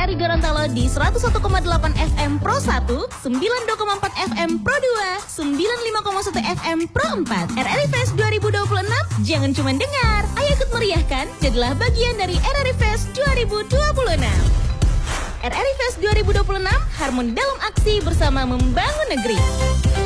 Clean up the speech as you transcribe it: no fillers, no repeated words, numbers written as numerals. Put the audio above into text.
Ari Gorontalo di 101,8 FM Pro 1, 92,4 FM Pro 2, 95,1 FM Pro 4. RRI Fest 2026, jangan cuma dengar, ayo ikut meriahkan, jadilah bagian dari RRI Fest 2026. RRI Fest 2026, harmoni dalam aksi bersama membangun negeri.